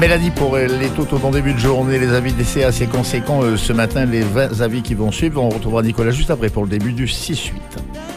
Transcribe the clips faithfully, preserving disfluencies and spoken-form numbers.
Mélanie, pour les totaux en début de journée, les avis décès assez conséquents euh, ce matin, les vingt avis qui vont suivre. On retrouvera Nicolas juste après pour le début du six huit.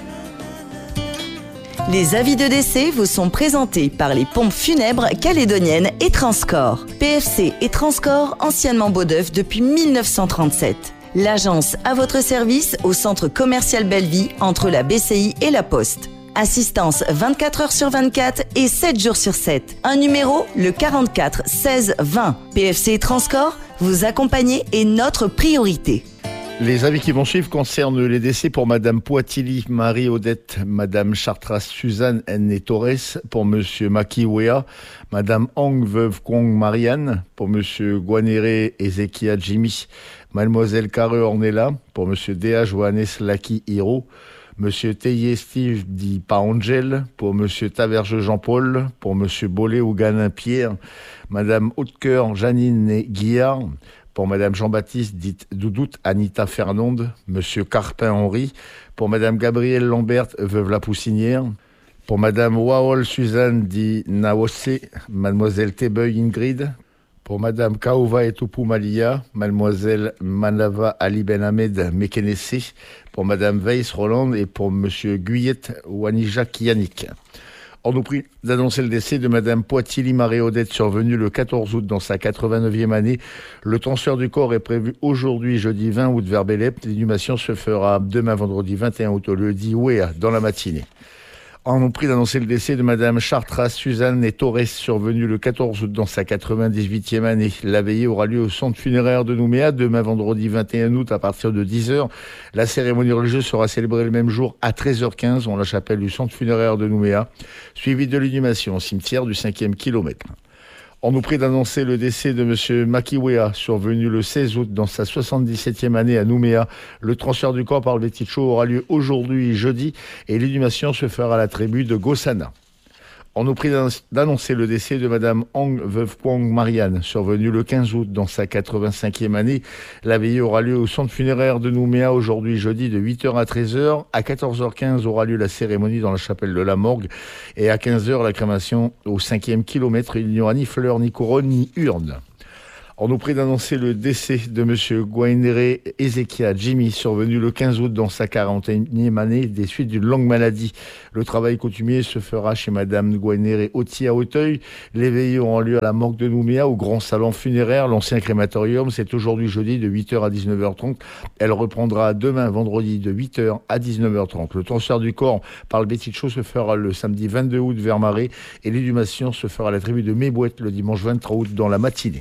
Les avis de décès vous sont présentés par les pompes funèbres calédoniennes et Transcorps. P F C et Transcorps, anciennement Beaudeuf depuis mille neuf cent trente-sept. L'agence à votre service au centre commercial Bellevie entre la B C I et la Poste. Assistance vingt-quatre heures sur vingt-quatre et sept jours sur sept. Un numéro, le quarante-quatre seize vingt. P F C et Transcorps, vous accompagner est notre priorité. Les avis qui vont suivre concernent les décès pour Madame Poitili Marie-Odette, Madame Chartras Suzanne N. Torres, pour Monsieur Maki Wea, Madame Hong Veuve Kong Marianne, pour Monsieur Guanere Ezekia Jimmy, Mademoiselle Care Ornella, pour Monsieur Dea Johannes Laki Hiro, Monsieur Teye Steve Di Paangel, pour Monsieur Taverge Jean-Paul, pour Monsieur Bollet Ouganin Pierre, Madame Hautecoeur Janine Guillard, pour Madame Jean-Baptiste dite Doudoute Anita Fernande, Monsieur Carpin Henri, pour Madame Gabrielle Lambert Veuve La Poussinière, pour Madame Waol Suzanne Di Naossé, Mademoiselle Tebeuil Ingrid, pour Madame Kaouva Etoupu Malia, Mademoiselle Manava Ali Ben Ahmed Mekenessé, pour Madame Weiss Roland et pour Monsieur Guyette Wanija Kianik. On nous prie d'annoncer le décès de Madame Poitili Marie-Odette, survenue le quatorze août dans sa quatre-vingt-neuvième année. Le transfert du corps est prévu aujourd'hui, jeudi vingt août, vers Bélep. L'inhumation se fera demain, vendredi vingt et un août, au lieu dit Ouéa, dans la matinée. On nous prie d'annoncer le décès de Madame Chartras Suzanne et Torres, survenue le quatorze août dans sa quatre-vingt-dix-huitième année. La veillée aura lieu au centre funéraire de Nouméa, demain vendredi vingt et un août à partir de dix heures. La cérémonie religieuse sera célébrée le même jour à treize heures quinze en la chapelle du centre funéraire de Nouméa, suivie de l'inhumation au cimetière du cinquième kilomètre. On nous prie d'annoncer le décès de Monsieur Maki Wea, survenu le seize août dans sa soixante-dix-septième année à Nouméa. Le transfert du corps par le Béticho aura lieu aujourd'hui, jeudi, et l'inhumation se fera à la tribu de Gossana. On nous prie d'annoncer le décès de Madame Hong Veuve Kwong Marianne, survenue le quinze août dans sa quatre-vingt-cinquième année. La veillée aura lieu au centre funéraire de Nouméa aujourd'hui jeudi de huit heures à treize heures. À quatorze heures quinze aura lieu la cérémonie dans la chapelle de la Morgue et à quinze heures la crémation au cinquième kilomètre. Il n'y aura ni fleurs, ni couronne, ni urne. On nous prie d'annoncer le décès de Monsieur Guainere Ezekia Jimmy, survenu le quinze août dans sa quarantaine année des suites d'une longue maladie. Le travail coutumier se fera chez Madame Guainere Oti à Auteuil. Les veillées auront lieu à la morgue de Nouméa, au grand salon funéraire, l'ancien crématorium. C'est aujourd'hui jeudi de huit heures à dix-neuf heures trente. Elle reprendra demain vendredi de huit heures à dix-neuf heures trente. Le transfert du corps par le Béticho se fera le samedi vingt-deux août vers Marais et l'inhumation se fera à la tribu de Mébouette le dimanche vingt-trois août dans la matinée.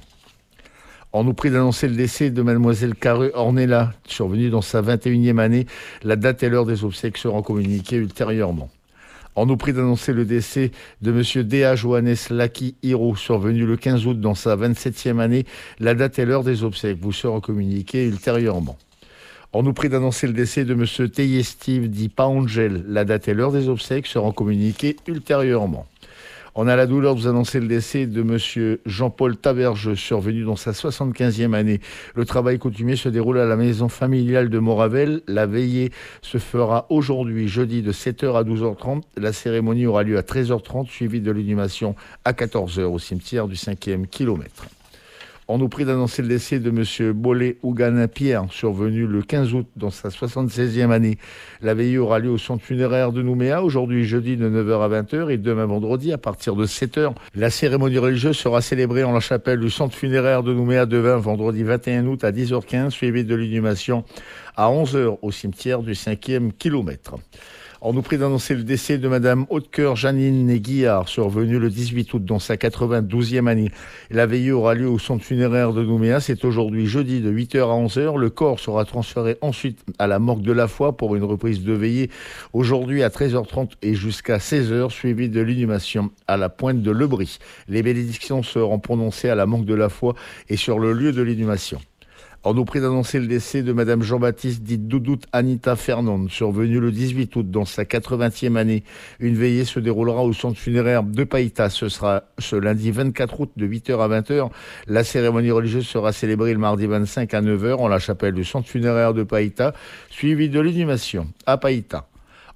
On nous prie d'annoncer le décès de Mademoiselle Care Ornella, survenue dans sa vingt et unième année. La date et l'heure des obsèques seront communiquées ultérieurement. On nous prie d'annoncer le décès de Monsieur Dea Johannes Laki Hiro, survenu le quinze août dans sa vingt-septième année. La date et l'heure des obsèques vous seront communiquées ultérieurement. On nous prie d'annoncer le décès de Monsieur Teye Steve Di Paangel. La date et l'heure des obsèques seront communiquées ultérieurement. On a la douleur de vous annoncer le décès de Monsieur Jean-Paul Taverge, survenu dans sa soixante-quinzième année. Le travail coutumier se déroule à la maison familiale de Moravel. La veillée se fera aujourd'hui, jeudi, de sept heures à douze heures trente. La cérémonie aura lieu à treize heures trente, suivie de l'inhumation à quatorze heures au cimetière du cinquième kilomètre. On nous prie d'annoncer le décès de Monsieur Bollet Ouganin Pierre, survenu le quinze août dans sa soixante-seizième année. La veillée aura lieu au centre funéraire de Nouméa, aujourd'hui jeudi de neuf heures à vingt heures et demain vendredi à partir de sept heures. La cérémonie religieuse sera célébrée en la chapelle du centre funéraire de Nouméa demain vendredi vingt et un août à dix heures quinze, suivie de l'inhumation à onze heures au cimetière du cinquième kilomètre. On nous prie d'annoncer le décès de Madame Hautecoeur Janine Guillard, survenue le dix-huit août dans sa quatre-vingt-douzième année. La veillée aura lieu au centre funéraire de Nouméa. C'est aujourd'hui jeudi de huit heures à onze heures. Le corps sera transféré ensuite à la morgue de la Foi pour une reprise de veillée aujourd'hui à treize heures trente et jusqu'à seize heures, suivie de l'inhumation à la pointe de Lebris. Les bénédictions seront prononcées à la morgue de la Foi et sur le lieu de l'inhumation. On nous prie d'annoncer le décès de Madame Jean-Baptiste dite Doudoute Anita Fernande, survenue le dix-huit août dans sa quatre-vingtième année. Une veillée se déroulera au centre funéraire de Païta. Ce sera ce lundi vingt-quatre août de huit heures à vingt heures. La cérémonie religieuse sera célébrée le mardi vingt-cinq à neuf heures en la chapelle du centre funéraire de Païta, suivie de l'inhumation à Païta.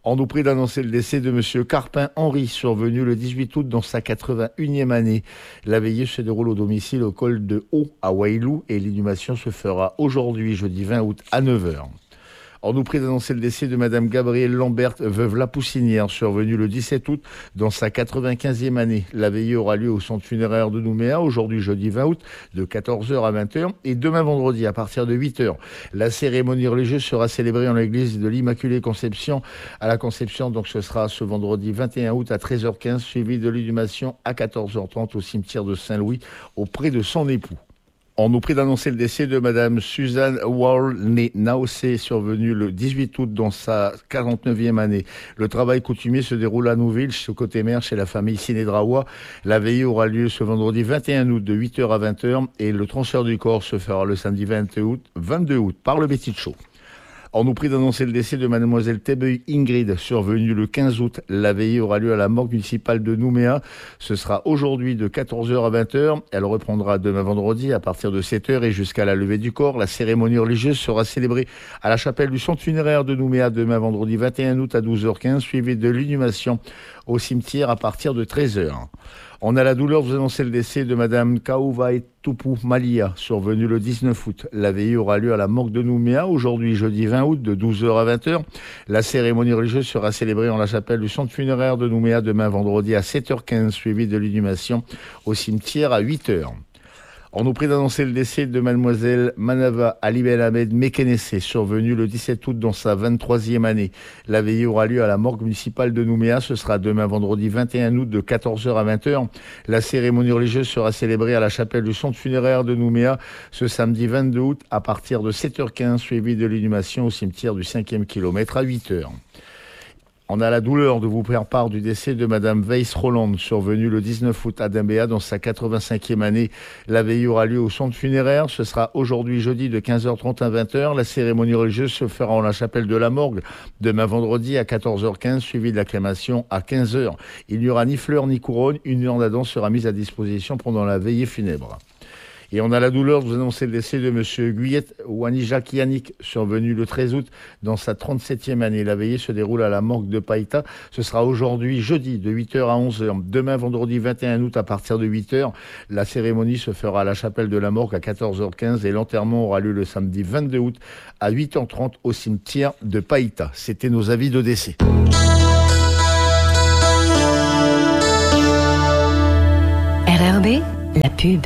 On nous prie d'annoncer le décès de Monsieur Carpin Henri, survenu le dix-huit août dans sa quatre-vingt-unième année. La veillée se déroule au domicile au col de Haut à Wailou et l'inhumation se fera aujourd'hui, jeudi vingt août à neuf heures. On nous prie d'annoncer le décès de Madame Gabrielle Lambert, veuve Lapoussinière, survenue le dix-sept août dans sa quatre-vingt-quinzième année. La veillée aura lieu au centre funéraire de Nouméa, aujourd'hui jeudi vingt août, de quatorze heures à vingt heures, et demain vendredi à partir de huit heures. La cérémonie religieuse sera célébrée en l'église de l'Immaculée Conception à la Conception, donc ce sera ce vendredi vingt et un août à treize heures quinze, suivi de l'inhumation à quatorze heures trente au cimetière de Saint-Louis, auprès de son époux. On nous prie d'annoncer le décès de Madame Suzanne Wall, née Naocé, survenue le dix-huit août dans sa quarante-neuvième année. Le travail coutumier se déroule à Nouville, ce côté mère, chez la famille Sinédraoua. La veillée aura lieu ce vendredi vingt et un août de huit heures à vingt heures et le transfert du corps se fera le samedi vingt-deux août par le Petit Show. On nous prie d'annoncer le décès de Mademoiselle Tebeuil Ingrid, survenue le quinze août. La veillée aura lieu à la morgue municipale de Nouméa. Ce sera aujourd'hui de quatorze heures à vingt heures. Elle reprendra demain vendredi à partir de sept heures et jusqu'à la levée du corps. La cérémonie religieuse sera célébrée à la chapelle du centre funéraire de Nouméa demain vendredi vingt et un août à douze heures quinze, suivie de l'inhumation au cimetière à partir de treize heures. On a la douleur de vous annoncer le décès de Madame Kaouvaï Toupou Malia, survenue le dix-neuf août. La veillée aura lieu à la morgue de Nouméa, aujourd'hui jeudi vingt août, de douze heures à vingt heures. La cérémonie religieuse sera célébrée en la chapelle du centre funéraire de Nouméa demain vendredi à sept heures quinze, suivie de l'inhumation au cimetière à huit heures. On nous prie d'annoncer le décès de Mademoiselle Manava Ali Ben Ahmed Mekenesse, survenue le dix-sept août dans sa vingt-troisième année. La veillée aura lieu à la morgue municipale de Nouméa. Ce sera demain vendredi vingt et un août de quatorze heures à vingt heures. La cérémonie religieuse sera célébrée à la chapelle du centre funéraire de Nouméa ce samedi vingt-deux août à partir de sept heures quinze, suivi de l'inhumation au cimetière du cinquième kilomètre à huit heures. On a la douleur de vous faire part du décès de Madame Weiss Roland, survenue le dix-neuf août à Dimbéa dans sa quatre-vingt-cinquième année. La veillée aura lieu au centre funéraire. Ce sera aujourd'hui jeudi de quinze heures trente à vingt heures. La cérémonie religieuse se fera en la chapelle de la morgue demain vendredi à quatorze heures quinze, suivi de l'acclamation à quinze heures. Il n'y aura ni fleurs ni couronne. Une urne à dents sera mise à disposition pendant la veillée funèbre. Et on a la douleur de vous annoncer le décès de Monsieur Guyette Wanijak Yannick, survenu le treize août dans sa trente-septième année. La veillée se déroule à la morgue de Païta. Ce sera aujourd'hui, jeudi, de huit heures à onze heures. Demain, vendredi vingt et un août, à partir de huit heures. La cérémonie se fera à la chapelle de la morgue à quatorze heures quinze et l'enterrement aura lieu le samedi vingt-deux août à huit heures trente au cimetière de Païta. C'était nos avis de décès. R R B, la pub.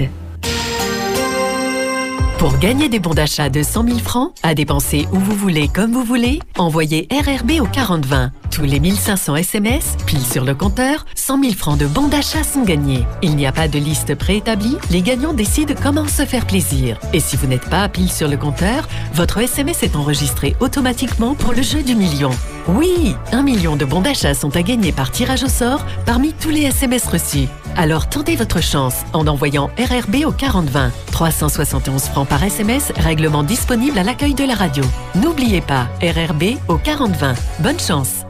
Pour gagner des bons d'achat de cent mille francs, à dépenser où vous voulez, comme vous voulez, envoyez R R B au quarante vingt. Tous les mille cinq cents S M S, pile sur le compteur, cent mille francs de bons d'achat sont gagnés. Il n'y a pas de liste préétablie, les gagnants décident comment se faire plaisir. Et si vous n'êtes pas à pile sur le compteur, votre S M S est enregistré automatiquement pour le jeu du million. Oui, un million de bons d'achat sont à gagner par tirage au sort parmi tous les S M S reçus. Alors tentez votre chance en envoyant R R B au quarante vingt. trois cent soixante et onze francs par S M S, règlement disponible à l'accueil de la radio. N'oubliez pas, R R B au quarante vingt. Bonne chance!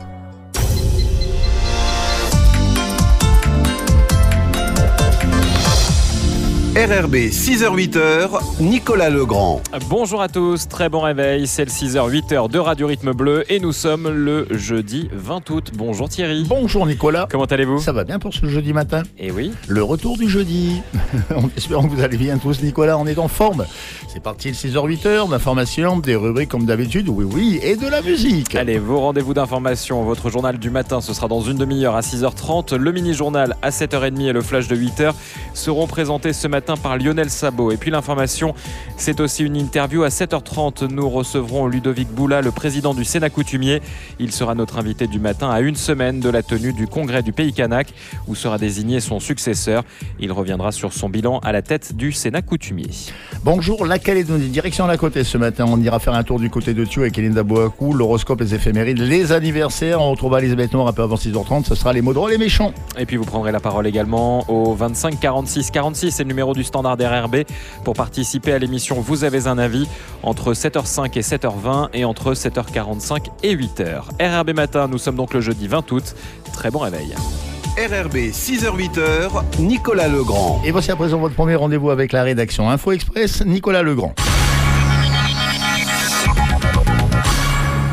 R R B six heures huit heures, Nicolas Legrand. Bonjour à tous, très bon réveil, c'est le six heures huit heures de Radio Rythme Bleu et nous sommes le jeudi vingt août. Bonjour Thierry. Bonjour Nicolas. Comment allez-vous ? Ça va bien pour ce jeudi matin ? Eh oui. Le retour du jeudi. En espérant que vous allez bien tous, Nicolas, on est en forme. C'est parti le six heures huit heures, d'informations, des rubriques comme d'habitude, oui oui, et de la musique. Allez, vos rendez-vous d'information, votre journal du matin, ce sera dans une demi-heure à six heures trente, le mini-journal à sept heures trente et le flash de huit heures seront présentés ce matin par Lionel Sabot. Et puis l'information, c'est aussi une interview à sept heures trente. Nous recevrons Ludovic Boula, le président du Sénat coutumier. Il sera notre invité du matin à une semaine de la tenue du congrès du Pays Kanak, où sera désigné son successeur. Il reviendra sur son bilan à la tête du Sénat coutumier. Bonjour la Calédonie, direction la côté ce matin. On ira faire un tour du côté de Thiou avec Elinda Boakou, l'horoscope, les éphémérides, les anniversaires. On retrouvera Elisabeth Noir un peu avant six heures trente. Ce sera les mots drôles et méchants. Et puis vous prendrez la parole également au vingt-cinq quarante-six quarante-six, c'est le numéro du standard R R B. Pour participer à l'émission Vous avez un avis entre sept heures cinq et sept heures vingt et entre sept heures quarante-cinq et huit heures. R R B matin, nous sommes donc le jeudi vingt août. Très bon réveil. R R B six heures huit heures, Nicolas Legrand. Et voici à présent votre premier rendez-vous avec la rédaction Info Express, Nicolas Legrand.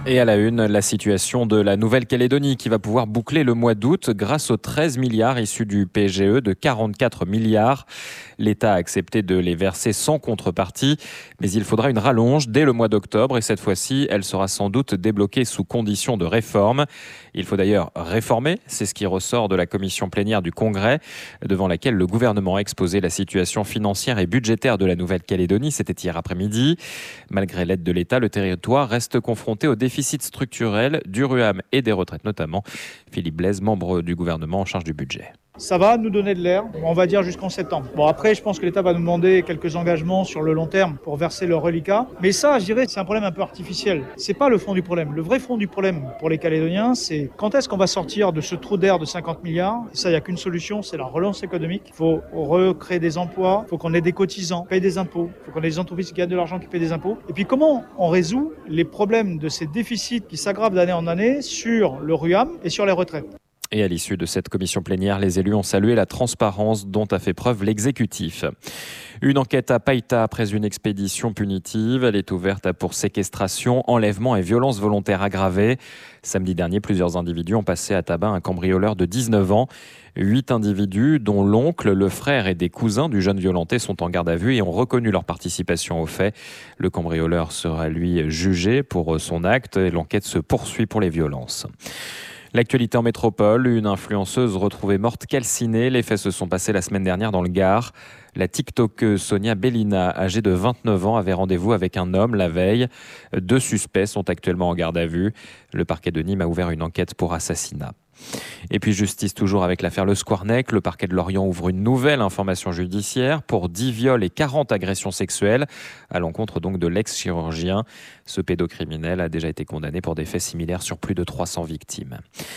Et à la une, la situation de la Nouvelle-Calédonie qui va pouvoir boucler le mois d'août grâce aux treize milliards issus du P G E de quarante-quatre milliards. L'État a accepté de les verser sans contrepartie, mais il faudra une rallonge dès le mois d'octobre et cette fois-ci, elle sera sans doute débloquée sous condition de réforme. Il faut d'ailleurs réformer, c'est ce qui ressort de la commission plénière du Congrès, devant laquelle le gouvernement a exposé la situation financière et budgétaire de la Nouvelle-Calédonie. C'était hier après-midi. Malgré l'aide de l'État, le territoire reste confronté au déficit structurel du R U A M et des retraites notamment. Philippe Blaise, membre du gouvernement en charge du budget. Ça va nous donner de l'air, on va dire jusqu'en septembre. Bon après, je pense que l'État va nous demander quelques engagements sur le long terme pour verser le reliquat. Mais ça, je dirais, c'est un problème un peu artificiel. C'est pas le fond du problème. Le vrai fond du problème pour les Calédoniens, c'est quand est-ce qu'on va sortir de ce trou d'air de cinquante milliards. Et ça, il n'y a qu'une solution, c'est la relance économique. Il faut recréer des emplois, il faut qu'on ait des cotisants, payer des impôts, il faut qu'on ait des entreprises qui gagnent de l'argent, qui paient des impôts. Et puis comment on résout les problèmes de ces déficits qui s'aggravent d'année en année sur le R U A M et sur les retraites. Et à l'issue de cette commission plénière, les élus ont salué la transparence dont a fait preuve l'exécutif. Une enquête à Païta après une expédition punitive. Elle est ouverte pour séquestration, enlèvement et violence volontaire aggravée. Samedi dernier, plusieurs individus ont passé à tabac un cambrioleur de dix-neuf ans. Huit individus, dont l'oncle, le frère et des cousins du jeune violenté, sont en garde à vue et ont reconnu leur participation au fait. Le cambrioleur sera, lui, jugé pour son acte et l'enquête se poursuit pour les violences. L'actualité en métropole, une influenceuse retrouvée morte calcinée. Les faits se sont passés la semaine dernière dans le Gard. La TikTokeuse Sonia Bellina, âgée de vingt-neuf ans, avait rendez-vous avec un homme la veille. Deux suspects sont actuellement en garde à vue. Le parquet de Nîmes a ouvert une enquête pour assassinat. Et puis justice toujours avec l'affaire Le Squarnec. Le parquet de Lorient ouvre une nouvelle information judiciaire pour dix viols et quarante agressions sexuelles à l'encontre donc de l'ex-chirurgien. Ce pédocriminel a déjà été condamné pour des faits similaires sur plus de trois cents victimes.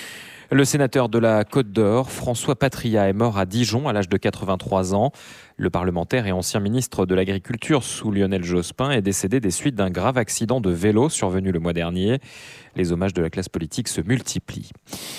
Le sénateur de la Côte d'Or, François Patria, est mort à Dijon à l'âge de quatre-vingt-trois ans. Le parlementaire et ancien ministre de l'Agriculture sous Lionel Jospin est décédé des suites d'un grave accident de vélo survenu le mois dernier. Les hommages de la classe politique se multiplient.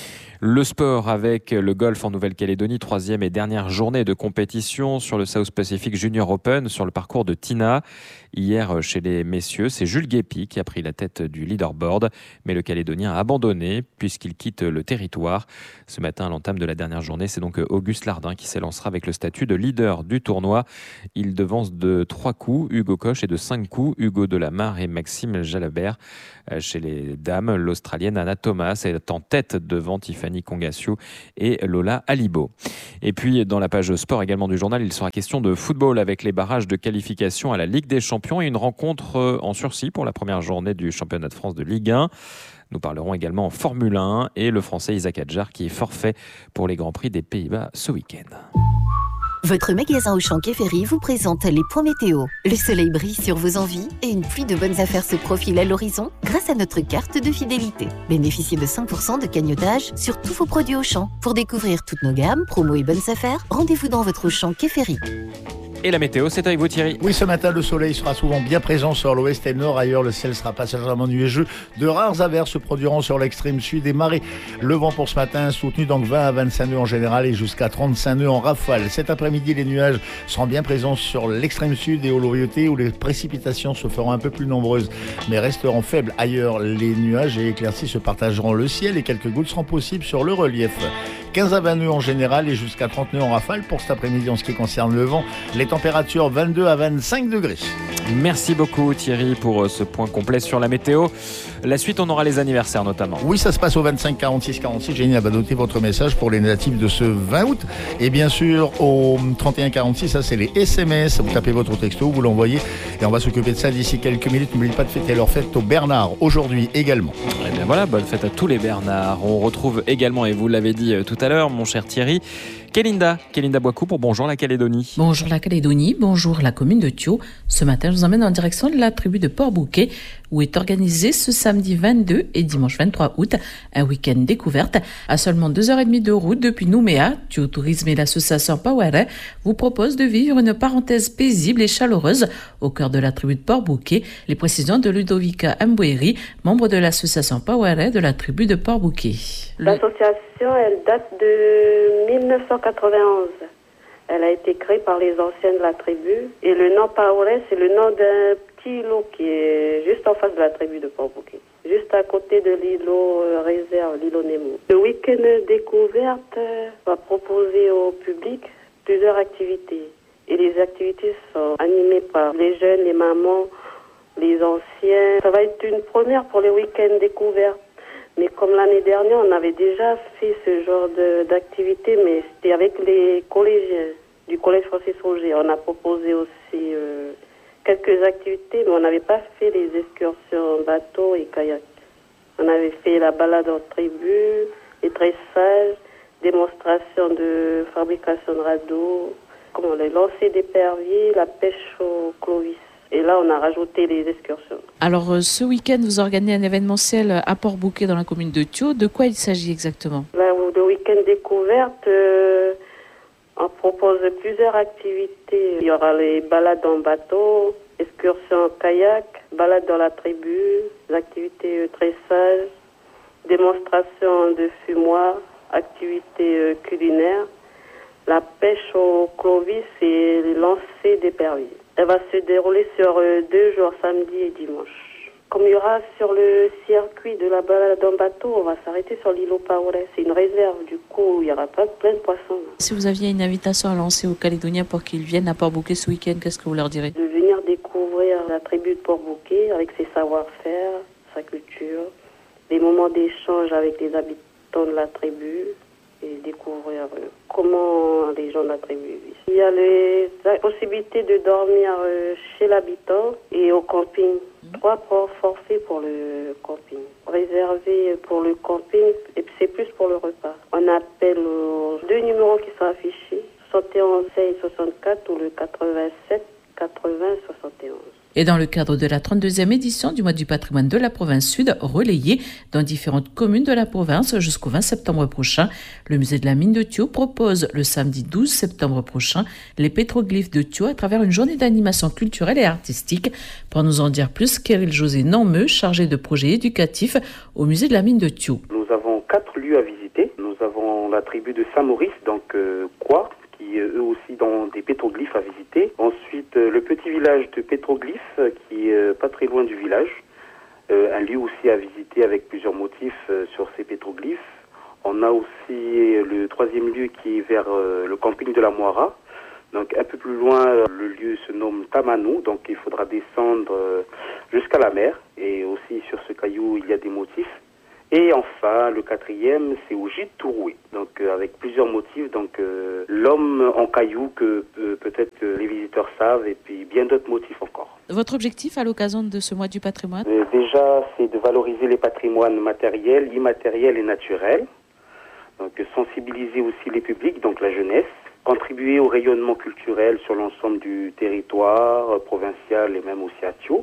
Le sport avec le golf en Nouvelle-Calédonie, troisième et dernière journée de compétition sur le South Pacific Junior Open sur le parcours de Tina. Hier, chez les messieurs, c'est Jules Guépi qui a pris la tête du leaderboard, mais le Calédonien a abandonné puisqu'il quitte le territoire. Ce matin, à l'entame de la dernière journée, c'est donc Auguste Lardin qui s'élancera avec le statut de leader du tournoi. Il devance de trois coups Hugo Koch et de cinq coups Hugo Delamarre et Maxime Jalabert. Chez les dames, l'Australienne Anna Thomas est en tête devant Tiffany Congassiou et Lola Alibo. Et puis, dans la page sport également du journal, il sera question de football avec les barrages de qualification à la Ligue des Champions et une rencontre en sursis pour la première journée du championnat de France de Ligue un. Nous parlerons également en Formule un et le Français Isaac Adjar qui est forfait pour les Grands Prix des Pays-Bas ce week-end. Votre magasin Auchan Quai Ferry vous présente les points météo. Le soleil brille sur vos envies et une pluie de bonnes affaires se profile à l'horizon grâce à notre carte de fidélité. Bénéficiez de cinq pour cent de cagnotage sur tous vos produits Auchan. Pour découvrir toutes nos gammes, promos et bonnes affaires, rendez-vous dans votre Auchan Quai Ferry. Et la météo, c'est avec vous Thierry. Oui, ce matin, le soleil sera souvent bien présent sur l'ouest et le nord. Ailleurs, le ciel sera passagèrement nuageux. De rares averses se produiront sur l'extrême sud des marées. Le vent pour ce matin, soutenu donc vingt à vingt-cinq nœuds en général et jusqu'à trente-cinq nœuds en rafale. Cet après-midi, les nuages seront bien présents sur l'extrême sud et au Loyauté où les précipitations se feront un peu plus nombreuses, mais resteront faibles. Ailleurs, les nuages et éclaircies se partageront le ciel et quelques gouttes seront possibles sur le relief. quinze à vingt nœuds en général et jusqu'à trente nœuds en rafale pour cet après-midi en ce qui concerne le vent. Les températures vingt-deux à vingt-cinq degrés. Merci beaucoup Thierry pour ce point complet sur la météo. La suite, on aura les anniversaires notamment. Oui, ça se passe au vingt-cinq quarante-six quarante-six. Génial, va noter votre message pour les natifs de ce vingt août. Et bien sûr, au trente et un quarante-six, ça c'est les S M S. Vous tapez votre texto, vous l'envoyez et on va s'occuper de ça d'ici quelques minutes. N'oubliez pas de fêter leur fête au Bernard aujourd'hui également. Et bien voilà, bonne fête à tous les Bernards. On retrouve également, et vous l'avez dit tout à l'heure, mon cher Thierry, Kélinda, Kélinda Boikou pour Bonjour la Calédonie. Bonjour la Calédonie, bonjour la commune de Thio. Ce matin, je vous emmène en direction de la tribu de Port-Bouquet où est organisé ce samedi vingt-deux et dimanche vingt-trois août un week-end découverte à seulement deux heures trente de route depuis Nouméa. Thio Tourisme et l'association Paware vous proposent de vivre une parenthèse paisible et chaleureuse au cœur de la tribu de Port-Bouquet. Les précisions de Ludovica Mbouéry, membre de l'association Paware de la tribu de Port-Bouquet. L'association, elle date de mille neuf cent quatre-vingt-onze. Elle a été créée par les anciens de la tribu. Et le nom Paware, c'est le nom d'un petit îlot qui est juste en face de la tribu de Port-Bouquet. juste à côté de l'îlot euh, réserve, l'îlot Nemo. Le week-end découverte euh, va proposer au public plusieurs activités. Et les activités sont animées par les jeunes, les mamans, les anciens. Ça va être une première pour les week-ends découvertes. Mais comme l'année dernière, on avait déjà fait ce genre de, d'activité, mais c'était avec les collégiens du Collège Francis Roger. On a proposé aussi euh, quelques activités, mais on n'avait pas fait les excursions bateau et kayak. On avait fait la balade en tribu, les dressages, démonstration de fabrication de radeaux, comment les lancer d'épervier, la pêche au clovis. Et là, on a rajouté les excursions. Alors, euh, ce week-end, vous organisez un événementiel à Port-Bouquet dans la commune de Thio. De quoi il s'agit exactement? Là, le week-end découverte, euh, on propose plusieurs activités. Il y aura les balades en bateau, excursions en kayak, balades dans la tribu, les activités euh, tressage, démonstration de fumoir, activités euh, culinaires, la pêche au clovis et les lancers d'épervier. Elle va se dérouler sur euh, deux jours, samedi et dimanche. Comme il y aura sur le circuit de la balade en bateau, on va s'arrêter sur l'îlot Paolet. C'est une réserve, du coup, il y aura pas plein de poissons. Si vous aviez une invitation à lancer aux Calédoniens pour qu'ils viennent à Port-Bouquet ce week-end, qu'est-ce que vous leur direz? De venir découvrir la tribu de Port-Bouquet avec ses savoir-faire, sa culture, les moments d'échange avec les habitants de la tribu et découvrir euh, comment les gens de la tribu vivent. Il y a les, la possibilité de dormir euh, chez l'habitant et au camping. Trois forfaits pour le camping. Réservé pour le camping, et c'est plus pour le repas. On appelle aux deux numéros qui sont affichés, soixante et onze seize soixante-quatre ou le quatre-vingt-sept quatre-vingts soixante et onze. Et dans le cadre de la trente-deuxième édition du mois du patrimoine de la province sud, relayée dans différentes communes de la province jusqu'au vingt septembre prochain, le musée de la mine de Thio propose le samedi douze septembre prochain les pétroglyphes de Thio à travers une journée d'animation culturelle et artistique. Pour nous en dire plus, Kéril José Normeux, chargé de projets éducatifs au musée de la mine de Thio. Nous avons quatre lieux à visiter. Nous avons la tribu de Saint-Maurice, donc euh, quoi qui eux aussi dans des pétroglyphes à visiter. Ensuite, euh, le petit village de Pétroglyphes qui est euh, pas très loin du village. Euh, un lieu aussi à visiter avec plusieurs motifs euh, sur ces pétroglyphes. On a aussi le troisième lieu qui est vers euh, le camping de la Moira. Donc un peu plus loin, euh, le lieu se nomme Tamanou, donc il faudra descendre euh, jusqu'à la mer. Et aussi sur ce caillou, il y a des motifs. Et enfin, le quatrième, c'est au gîte Touroué, donc euh, avec plusieurs motifs, donc euh, l'homme en caillou que euh, peut-être que les visiteurs savent, et puis bien d'autres motifs encore. Votre objectif à l'occasion de ce mois du patrimoine? euh, Déjà, c'est de valoriser les patrimoines matériels, immatériels et naturels, donc sensibiliser aussi les publics, donc la jeunesse, contribuer au rayonnement culturel sur l'ensemble du territoire euh, provincial et même aussi à Thio,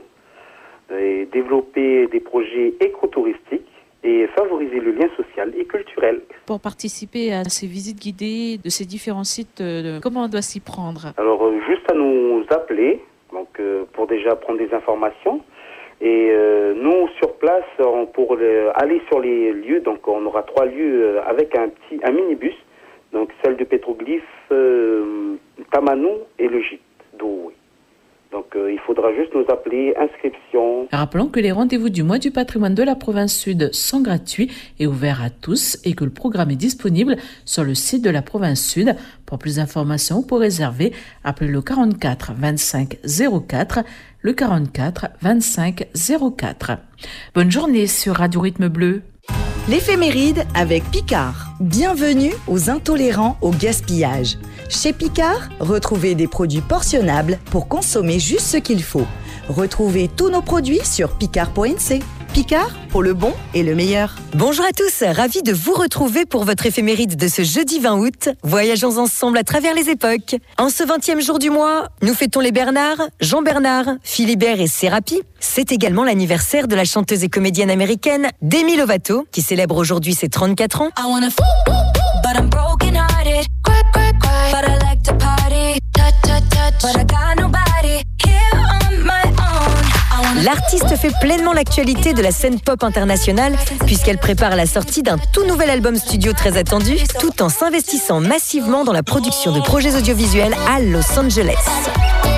et développer des projets écotouristiques, et favoriser le lien social et culturel. Pour participer à ces visites guidées de ces différents sites, euh, comment on doit s'y prendre? Alors, euh, juste à nous appeler, donc euh, pour déjà prendre des informations. Et euh, nous, sur place, on, pour le, aller sur les lieux, donc on aura trois lieux euh, avec un petit un minibus, donc celle de Pétroglyphes, euh, Tamanou et le gîte d'Oué. Donc euh, il faudra juste nous appeler, inscription. Rappelons que les rendez-vous du mois du patrimoine de la province sud sont gratuits et ouverts à tous et que le programme est disponible sur le site de la province sud. Pour plus d'informations ou pour réserver, appelez le quarante-quatre vingt-cinq zéro quatre, le quarante-quatre vingt-cinq zéro quatre. Bonne journée sur Radio Rythme Bleu. L'éphéméride avec Picard. Bienvenue aux intolérants au gaspillage. Chez Picard, retrouvez des produits portionnables pour consommer juste ce qu'il faut. Retrouvez tous nos produits sur picard point n c. Picard, pour le bon et le meilleur. Bonjour à tous, ravi de vous retrouver pour votre éphéméride de ce jeudi vingt août. Voyageons ensemble à travers les époques. En ce vingtième jour du mois, nous fêtons les Bernard, Jean Bernard, Philibert et Sérapi. C'est également l'anniversaire de la chanteuse et comédienne américaine Demi Lovato, qui célèbre aujourd'hui ses trente-quatre ans. I wanna f- but I'm broken hearted. Cry, cry, cry. But I like to party. Touch, touch, touch. But I got nobody here on my own. L'artiste fait pleinement l'actualité de la scène pop internationale puisqu'elle prépare la sortie d'un tout nouvel album studio très attendu, tout en s'investissant massivement dans la production de projets audiovisuels à Los Angeles.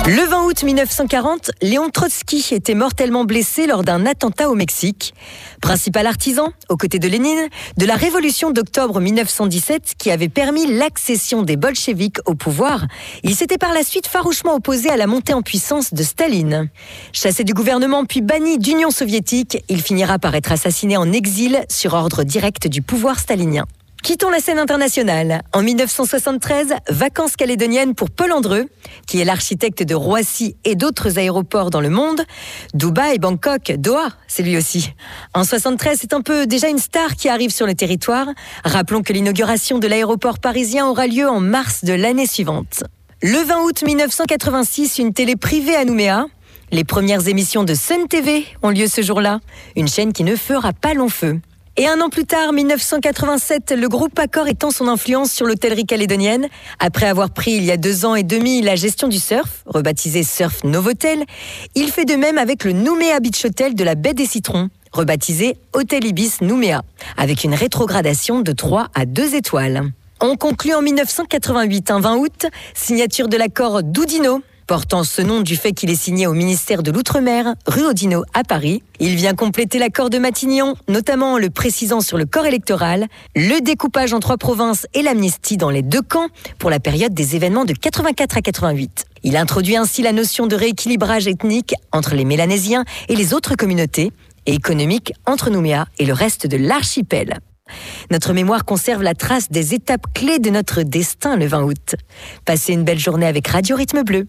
Le vingt août mille neuf cent quarante, Léon Trotsky était mortellement blessé lors d'un attentat au Mexique. Principal artisan, aux côtés de Lénine, de la révolution d'octobre mille neuf cent dix-sept qui avait permis l'accession des bolcheviks au pouvoir, il s'était par la suite farouchement opposé à la montée en puissance de Staline. Chassé du gouvernement puis banni d'Union soviétique, il finira par être assassiné en exil sur ordre direct du pouvoir stalinien. Quittons la scène internationale. En mille neuf cent soixante-treize, vacances calédoniennes pour Paul Andreu, qui est l'architecte de Roissy et d'autres aéroports dans le monde. Dubaï, Bangkok, Doha, c'est lui aussi. En soixante-treize, c'est un peu déjà une star qui arrive sur le territoire. Rappelons que l'inauguration de l'aéroport parisien aura lieu en mars de l'année suivante. Le vingt août mille neuf cent quatre-vingt-six, une télé privée à Nouméa. Les premières émissions de Sun T V ont lieu ce jour-là. Une chaîne qui ne fera pas long feu. Et un an plus tard, mille neuf cent quatre-vingt-sept, le groupe Accor étend son influence sur l'hôtellerie calédonienne. Après avoir pris il y a deux ans et demi la gestion du surf, rebaptisé Surf Novotel, il fait de même avec le Nouméa Beach Hotel de la baie des Citrons, rebaptisé Hôtel Ibis Nouméa, avec une rétrogradation de trois à deux étoiles. On conclut en mille neuf cent quatre-vingt-huit, un vingt août, signature de l'accord d'Oudinot, portant ce nom du fait qu'il est signé au ministère de l'Outre-mer, rue Oudinot à Paris. Il vient compléter l'accord de Matignon, notamment en le précisant sur le corps électoral, le découpage en trois provinces et l'amnistie dans les deux camps pour la période des événements de quatre-vingt-quatre à quatre-vingt-huit. Il introduit ainsi la notion de rééquilibrage ethnique entre les Mélanésiens et les autres communautés, et économique entre Nouméa et le reste de l'archipel. Notre mémoire conserve la trace des étapes clés de notre destin le vingt août. Passez une belle journée avec Radio Rythme Bleu.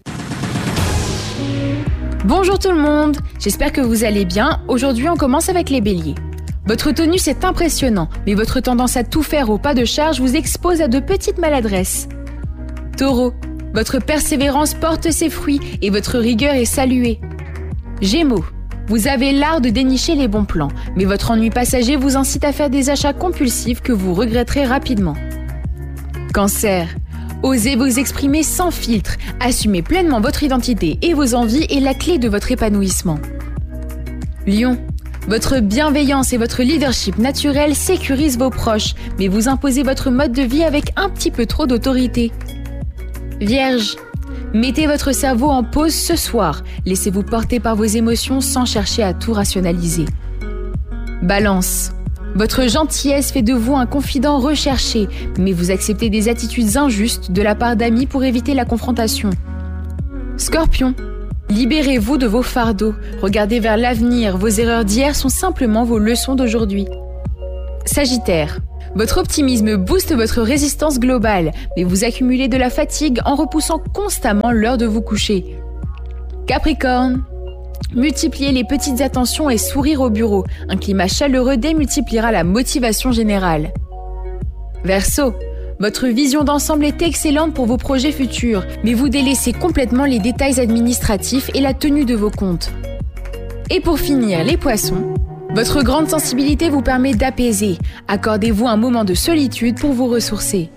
Bonjour tout le monde, j'espère que vous allez bien. Aujourd'hui, on commence avec les béliers. Votre tonus est impressionnant, mais votre tendance à tout faire au pas de charge vous expose à de petites maladresses. Taureau, votre persévérance porte ses fruits et votre rigueur est saluée. Gémeaux, vous avez l'art de dénicher les bons plans, mais votre ennui passager vous incite à faire des achats compulsifs que vous regretterez rapidement. Cancer, osez vous exprimer sans filtre, assumez pleinement votre identité et vos envies est la clé de votre épanouissement. Lion, votre bienveillance et votre leadership naturel sécurisent vos proches, mais vous imposez votre mode de vie avec un petit peu trop d'autorité. Vierge, mettez votre cerveau en pause ce soir, laissez-vous porter par vos émotions sans chercher à tout rationaliser. Balance, votre gentillesse fait de vous un confident recherché, mais vous acceptez des attitudes injustes de la part d'amis pour éviter la confrontation. Scorpion, libérez-vous de vos fardeaux, regardez vers l'avenir, vos erreurs d'hier sont simplement vos leçons d'aujourd'hui. Sagittaire, votre optimisme booste votre résistance globale, mais vous accumulez de la fatigue en repoussant constamment l'heure de vous coucher. Capricorne, multipliez les petites attentions et sourires au bureau. Un climat chaleureux démultipliera la motivation générale. Verseau, votre vision d'ensemble est excellente pour vos projets futurs, mais vous délaissez complètement les détails administratifs et la tenue de vos comptes. Et pour finir, les poissons, votre grande sensibilité vous permet d'apaiser. Accordez-vous un moment de solitude pour vous ressourcer.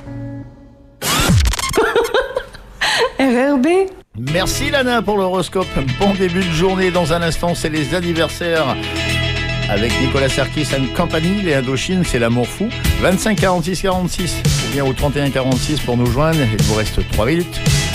R R B. Merci Lana pour l'horoscope. Bon début de journée. Dans un instant, c'est les anniversaires avec Nicolas Serkis and Company. Les Indochines, c'est l'amour fou. vingt-cinq quarante-six quarante-six ou bien au trente et un quarante-six pour nous joindre. Il vous reste trois minutes.